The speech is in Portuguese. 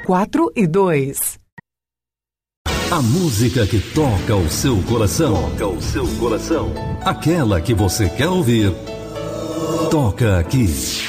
4 e 2. A música que toca o seu coração. Toca o seu coração. Aquela que você quer ouvir. Toca aqui.